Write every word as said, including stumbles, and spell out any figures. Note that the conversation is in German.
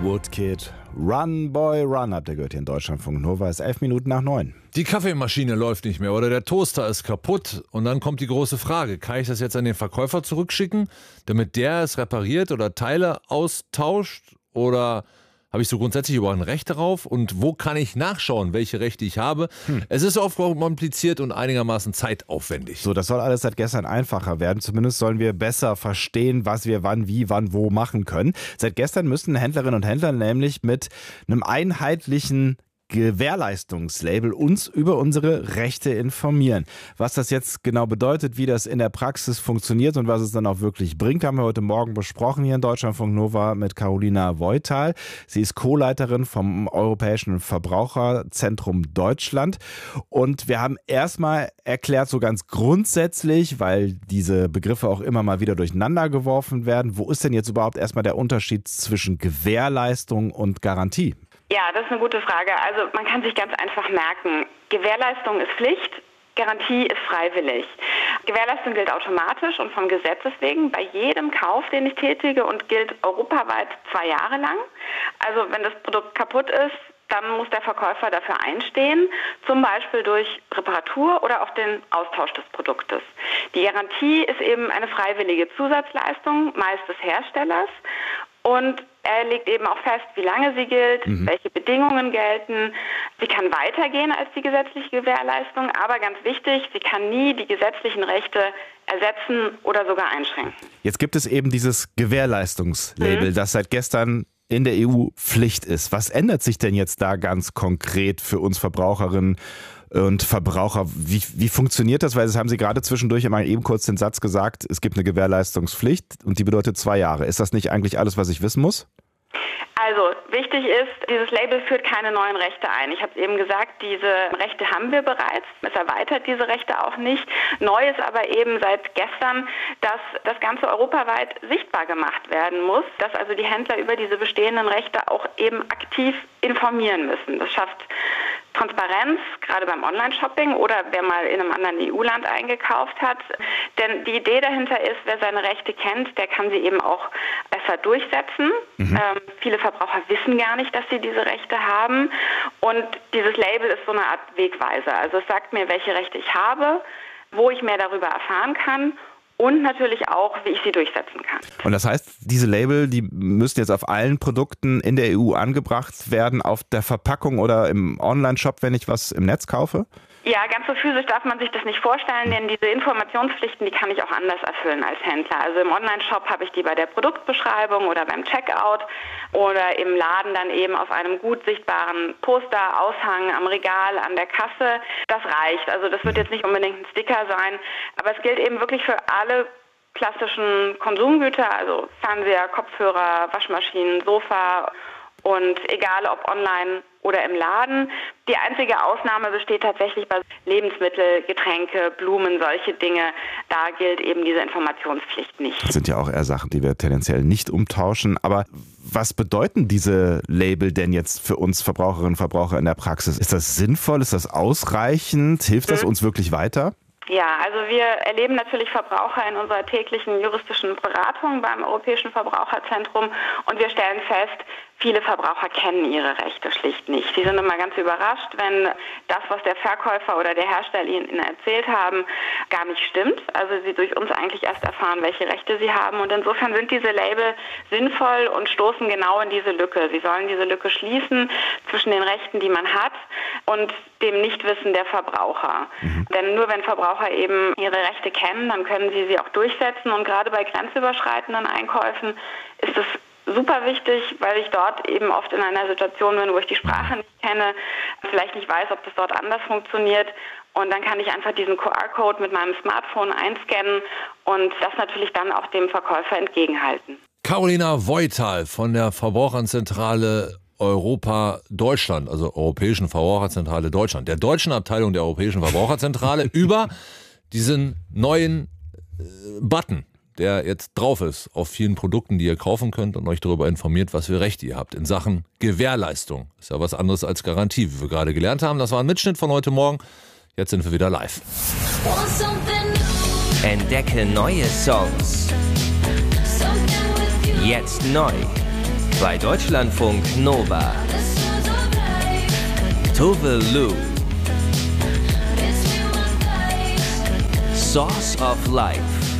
Woodkid, Run Boy Run, habt ihr gehört hier in Deutschlandfunk Nova, ist elf Minuten nach neun. Die Kaffeemaschine läuft nicht mehr oder der Toaster ist kaputt und dann kommt die große Frage, kann ich das jetzt an den Verkäufer zurückschicken, damit der es repariert oder Teile austauscht, oder habe ich so grundsätzlich überhaupt ein Recht darauf und wo kann ich nachschauen, welche Rechte ich habe? Hm. Es ist oft kompliziert und einigermaßen zeitaufwendig. So, das soll alles seit gestern einfacher werden. Zumindest sollen wir besser verstehen, was wir wann, wie, wann, wo machen können. Seit gestern müssen Händlerinnen und Händler nämlich mit einem einheitlichen Gewährleistungslabel uns über unsere Rechte informieren. Was das jetzt genau bedeutet, wie das in der Praxis funktioniert und was es dann auch wirklich bringt, haben wir heute Morgen besprochen hier in Deutschlandfunk Nova mit Carolina Voital. Sie ist Co-Leiterin vom Europäischen Verbraucherzentrum Deutschland. Und wir haben erstmal erklärt, so ganz grundsätzlich, weil diese Begriffe auch immer mal wieder durcheinander geworfen werden, wo ist denn jetzt überhaupt erstmal der Unterschied zwischen Gewährleistung und Garantie? Ja, das ist eine gute Frage. Also man kann sich ganz einfach merken, Gewährleistung ist Pflicht, Garantie ist freiwillig. Gewährleistung gilt automatisch und vom Gesetzes wegen bei jedem Kauf, den ich tätige, und gilt europaweit zwei Jahre lang. Also wenn das Produkt kaputt ist, dann muss der Verkäufer dafür einstehen, zum Beispiel durch Reparatur oder auch den Austausch des Produktes. Die Garantie ist eben eine freiwillige Zusatzleistung, meist des Herstellers. Und er legt eben auch fest, wie lange sie gilt, mhm. welche Bedingungen gelten. Sie kann weitergehen als die gesetzliche Gewährleistung, aber ganz wichtig, sie kann nie die gesetzlichen Rechte ersetzen oder sogar einschränken. Jetzt gibt es eben dieses Gewährleistungslabel, mhm. das seit gestern in der E U Pflicht ist. Was ändert sich denn jetzt da ganz konkret für uns Verbraucherinnen und Verbraucher? Wie, wie funktioniert das? Weil das haben Sie gerade zwischendurch einmal eben kurz den Satz gesagt, es gibt eine Gewährleistungspflicht und die bedeutet zwei Jahre. Ist das nicht eigentlich alles, was ich wissen muss? Also wichtig ist, dieses Label führt keine neuen Rechte ein. Ich habe es eben gesagt, diese Rechte haben wir bereits. Es erweitert diese Rechte auch nicht. Neu ist aber eben seit gestern, dass das Ganze europaweit sichtbar gemacht werden muss, dass also die Händler über diese bestehenden Rechte auch eben aktiv informieren müssen. Das schafft Transparenz, gerade beim Online-Shopping oder wer mal in einem anderen E U-Land eingekauft hat. Denn die Idee dahinter ist, wer seine Rechte kennt, der kann sie eben auch besser durchsetzen. Mhm. Ähm, viele Verbraucher wissen gar nicht, dass sie diese Rechte haben. Und dieses Label ist so eine Art Wegweiser. Also es sagt mir, welche Rechte ich habe, wo ich mehr darüber erfahren kann. Und natürlich auch, wie ich sie durchsetzen kann. Und das heißt, diese Label, die müssen jetzt auf allen Produkten in der E U angebracht werden, auf der Verpackung oder im Online-Shop, wenn ich was im Netz kaufe? Ja, ganz so physisch darf man sich das nicht vorstellen, denn diese Informationspflichten, die kann ich auch anders erfüllen als Händler. Also im Online-Shop habe ich die bei der Produktbeschreibung oder beim Checkout oder im Laden dann eben auf einem gut sichtbaren Poster, Aushang, am Regal, an der Kasse. Das reicht. Also das wird jetzt nicht unbedingt ein Sticker sein, aber es gilt eben wirklich für alle klassischen Konsumgüter, also Fernseher, Kopfhörer, Waschmaschinen, Sofa. Und egal ob online oder im Laden. Die einzige Ausnahme besteht tatsächlich bei Lebensmittel, Getränke, Blumen, solche Dinge. Da gilt eben diese Informationspflicht nicht. Das sind ja auch eher Sachen, die wir tendenziell nicht umtauschen. Aber was bedeuten diese Label denn jetzt für uns Verbraucherinnen und Verbraucher in der Praxis? Ist das sinnvoll? Ist das ausreichend? Hilft das mhm. uns wirklich weiter? Ja, also wir erleben natürlich Verbraucher in unserer täglichen juristischen Beratung beim Europäischen Verbraucherzentrum und wir stellen fest, viele Verbraucher kennen ihre Rechte schlicht nicht. Sie sind immer ganz überrascht, wenn das, was der Verkäufer oder der Hersteller ihnen erzählt haben, gar nicht stimmt. Also sie durch uns eigentlich erst erfahren, welche Rechte sie haben. Und insofern sind diese Label sinnvoll und stoßen genau in diese Lücke. Sie sollen diese Lücke schließen zwischen den Rechten, die man hat, und dem Nichtwissen der Verbraucher. Mhm. Denn nur wenn Verbraucher eben ihre Rechte kennen, dann können sie sie auch durchsetzen. Und gerade bei grenzüberschreitenden Einkäufen ist es super wichtig, weil ich dort eben oft in einer Situation bin, wo ich die Sprache nicht kenne, vielleicht nicht weiß, ob das dort anders funktioniert. Und dann kann ich einfach diesen Q R-Code mit meinem Smartphone einscannen und das natürlich dann auch dem Verkäufer entgegenhalten. Carolina Voital von der Verbraucherzentrale Europa Deutschland, also Europäischen Verbraucherzentrale Deutschland, der deutschen Abteilung der Europäischen Verbraucherzentrale, über diesen neuen äh, Button, der jetzt drauf ist auf vielen Produkten, die ihr kaufen könnt und euch darüber informiert, was für Rechte ihr habt in Sachen Gewährleistung. Ist ja was anderes als Garantie, wie wir gerade gelernt haben. Das war ein Mitschnitt von heute Morgen. Jetzt sind wir wieder live. Entdecke neue Songs. Jetzt neu. Bei Deutschlandfunk Nova. Tove Lo. Source of Life.